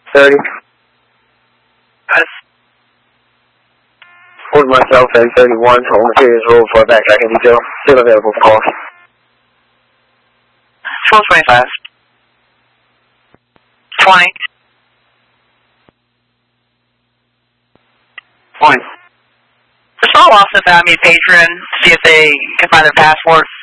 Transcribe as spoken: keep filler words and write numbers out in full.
thirty. Yes. Hold myself at thirty-one. Home Imperial's roll for backtracking detail. Still available for calls. twelve twenty-five. twenty. Point. The small office found me a patron to see if they can find their passport.